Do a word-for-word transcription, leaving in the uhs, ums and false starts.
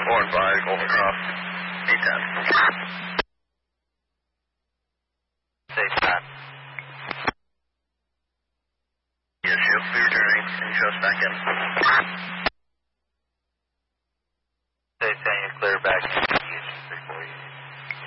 four and five, Golden Cross, eight ten. eight ten. Yes, you'll be returning, and you show us back in. eight ten.